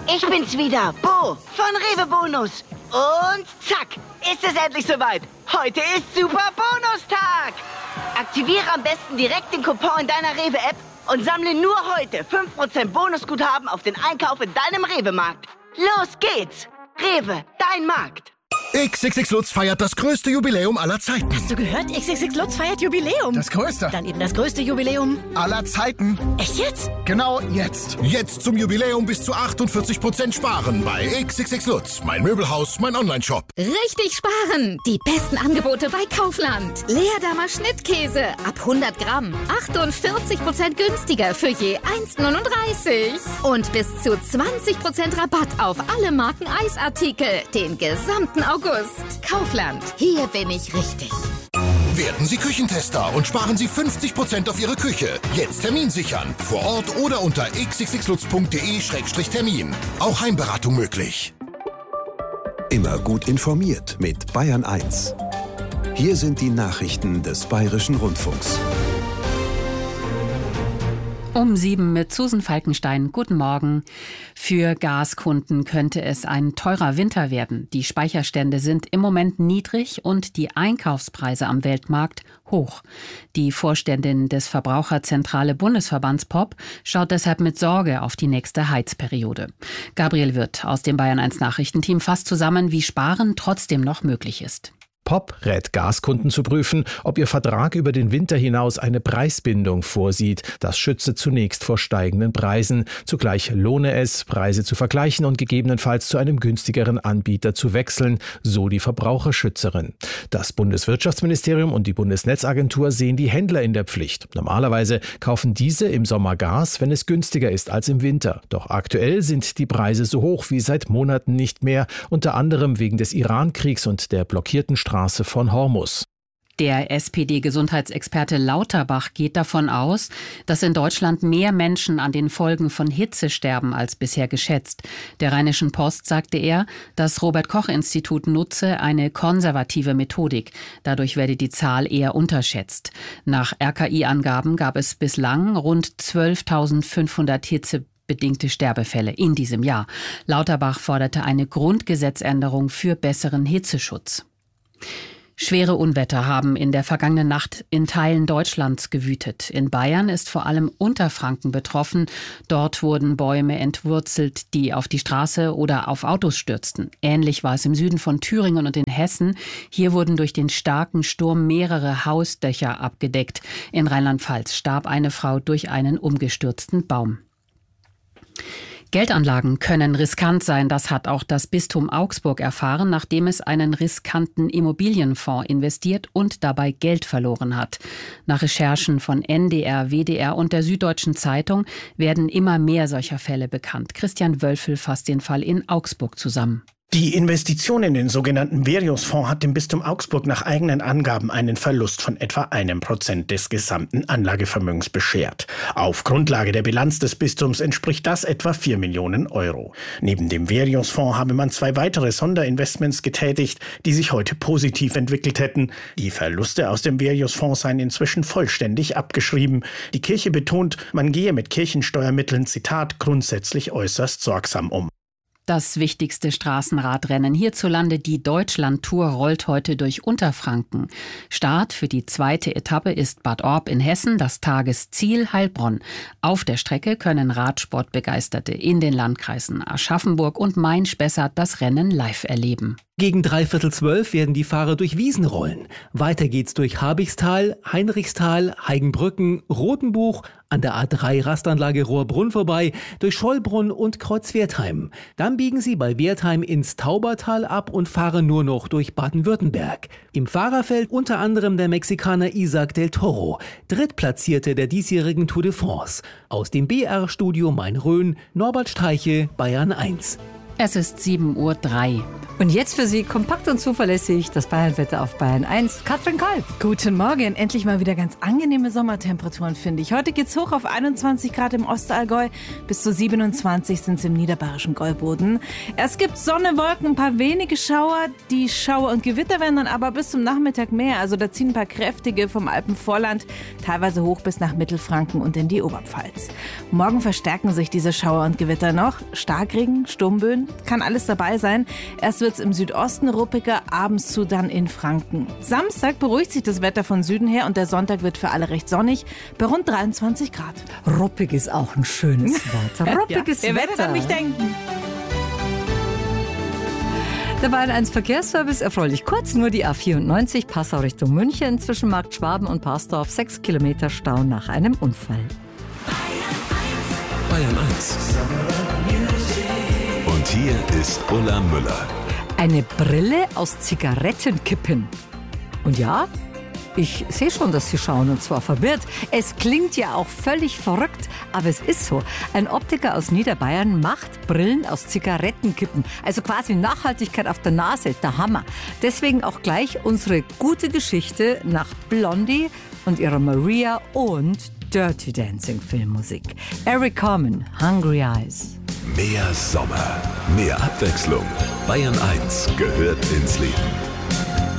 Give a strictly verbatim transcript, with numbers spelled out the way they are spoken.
Ich bin's wieder, Bo von Rewe Bonus. Und zack, ist es endlich soweit. Heute ist Super Bonustag. Aktiviere am besten direkt den Coupon in deiner Rewe-App und sammle nur heute fünf Prozent Bonusguthaben auf den Einkauf in deinem Rewe-Markt. Los geht's. Rewe, dein Markt. X X X Lutz feiert das größte Jubiläum aller Zeiten. Hast du gehört? X X X Lutz feiert Jubiläum. Das größte. Dann eben das größte Jubiläum aller Zeiten. Echt jetzt? Genau jetzt. Jetzt zum Jubiläum bis zu achtundvierzig Prozent sparen bei X X X Lutz. Mein Möbelhaus, mein Onlineshop. Richtig sparen. Die besten Angebote bei Kaufland. Leerdammer Schnittkäse ab hundert Gramm. achtundvierzig Prozent günstiger für je eins Komma neununddreißig. Und bis zu zwanzig Prozent Rabatt auf alle Marken Eisartikel. Den gesamten August. Kaufland. Hier bin ich richtig. Werden Sie Küchentester und sparen Sie fünfzig Prozent auf Ihre Küche. Jetzt Termin sichern. Vor Ort oder unter x x x lutz punkt de Schrägstrich Termin. Auch Heimberatung möglich. Immer gut informiert mit Bayern eins. Hier sind die Nachrichten des Bayerischen Rundfunks. Um sieben mit Susan Falkenstein. Guten Morgen. Für Gaskunden könnte es ein teurer Winter werden. Die Speicherstände sind im Moment niedrig und die Einkaufspreise am Weltmarkt hoch. Die Vorständin des Verbraucherzentrale Bundesverbands P O P schaut deshalb mit Sorge auf die nächste Heizperiode. Gabriel Wirth aus dem Bayern eins Nachrichtenteam fasst zusammen, wie Sparen trotzdem noch möglich ist. P O P rät Gaskunden zu prüfen, ob ihr Vertrag über den Winter hinaus eine Preisbindung vorsieht. Das schütze zunächst vor steigenden Preisen. Zugleich lohne es, Preise zu vergleichen und gegebenenfalls zu einem günstigeren Anbieter zu wechseln, so die Verbraucherschützerin. Das Bundeswirtschaftsministerium und die Bundesnetzagentur sehen die Händler in der Pflicht. Normalerweise kaufen diese im Sommer Gas, wenn es günstiger ist als im Winter. Doch aktuell sind die Preise so hoch wie seit Monaten nicht mehr, unter anderem wegen des Iran-Kriegs und der blockierten Straße von Hormus. Der S P D-Gesundheitsexperte Lauterbach geht davon aus, dass in Deutschland mehr Menschen an den Folgen von Hitze sterben als bisher geschätzt. Der Rheinischen Post sagte er, das Robert-Koch-Institut nutze eine konservative Methodik. Dadurch werde die Zahl eher unterschätzt. Nach R K I-Angaben gab es bislang rund zwölftausendfünfhundert Hitze bedingte Sterbefälle in diesem Jahr. Lauterbach forderte eine Grundgesetzänderung für besseren Hitzeschutz. Schwere Unwetter haben in der vergangenen Nacht in Teilen Deutschlands gewütet. In Bayern ist vor allem Unterfranken betroffen. Dort wurden Bäume entwurzelt, die auf die Straße oder auf Autos stürzten. Ähnlich war es im Süden von Thüringen und in Hessen. Hier wurden durch den starken Sturm mehrere Hausdächer abgedeckt. In Rheinland-Pfalz starb eine Frau durch einen umgestürzten Baum. Geldanlagen können riskant sein, das hat auch das Bistum Augsburg erfahren, nachdem es einen riskanten Immobilienfonds investiert und dabei Geld verloren hat. Nach Recherchen von N D R, W D R und der Süddeutschen Zeitung werden immer mehr solcher Fälle bekannt. Christian Wölfel fasst den Fall in Augsburg zusammen. Die Investition in den sogenannten Verius-Fonds hat dem Bistum Augsburg nach eigenen Angaben einen Verlust von etwa einem Prozent des gesamten Anlagevermögens beschert. Auf Grundlage der Bilanz des Bistums entspricht das etwa vier Millionen Euro. Neben dem Verius-Fonds habe man zwei weitere Sonderinvestments getätigt, die sich heute positiv entwickelt hätten. Die Verluste aus dem Verius-Fonds seien inzwischen vollständig abgeschrieben. Die Kirche betont, man gehe mit Kirchensteuermitteln, Zitat, grundsätzlich äußerst sorgsam um. Das wichtigste Straßenradrennen hierzulande, die Deutschland-Tour, rollt heute durch Unterfranken. Start für die zweite Etappe ist Bad Orb in Hessen, das Tagesziel Heilbronn. Auf der Strecke können Radsportbegeisterte in den Landkreisen Aschaffenburg und Main-Spessart das Rennen live erleben. Gegen dreiviertel zwölf werden die Fahrer durch Wiesen rollen. Weiter geht's durch Habichstal, Heinrichstal, Heigenbrücken, Rotenbuch, an der A drei Rastanlage Rohrbrunn vorbei, durch Schollbrunn und Kreuzwertheim. Dann biegen sie bei Wertheim ins Taubertal ab und fahren nur noch durch Baden-Württemberg. Im Fahrerfeld unter anderem der Mexikaner Isaac del Toro, Drittplatzierte der diesjährigen Tour de France. Aus dem B R-Studio Main-Rhön, Norbert Streiche, Bayern eins. Es ist sieben Uhr drei. Und jetzt für Sie kompakt und zuverlässig das Bayernwetter auf Bayern eins. Katrin Kalb. Guten Morgen. Endlich mal wieder ganz angenehme Sommertemperaturen, finde ich. Heute geht's hoch auf einundzwanzig Grad im Ostallgäu. Bis zu siebenundzwanzig sind es im niederbayerischen Gäuboden. Es gibt Sonne, Wolken, ein paar wenige Schauer. Die Schauer und Gewitter werden dann aber bis zum Nachmittag mehr. Also da ziehen ein paar kräftige vom Alpenvorland, teilweise hoch bis nach Mittelfranken und in die Oberpfalz. Morgen verstärken sich diese Schauer und Gewitter noch. Starkregen, Sturmböen, kann alles dabei sein. Erst wird im Südosten ruppiger, abends zu dann in Franken. Samstag beruhigt sich das Wetter von Süden her und der Sonntag wird für alle recht sonnig, bei rund dreiundzwanzig Grad. Ruppig ist auch ein schönes Wort. Ruppiges ja, ihr Wetter. werdet an mich denken. Der Bayern eins Verkehrsservice erfreulich kurz, nur die A vierundneunzig Passau Richtung München zwischen Markt Schwaben und Parsdorf, sechs Kilometer Stau nach einem Unfall. Bayern eins. Und hier ist Ulla Müller. Eine Brille aus Zigarettenkippen. Und ja, ich sehe schon, dass Sie schauen, und zwar verwirrt. Es klingt ja auch völlig verrückt, aber es ist so. Ein Optiker aus Niederbayern macht Brillen aus Zigarettenkippen. Also quasi Nachhaltigkeit auf der Nase, der Hammer. Deswegen auch gleich unsere gute Geschichte nach Blondie und ihrer Maria und Dirty Dancing Filmmusik. Eric Carmen, Hungry Eyes. Mehr Sommer, mehr Abwechslung. Bayern eins gehört ins Leben.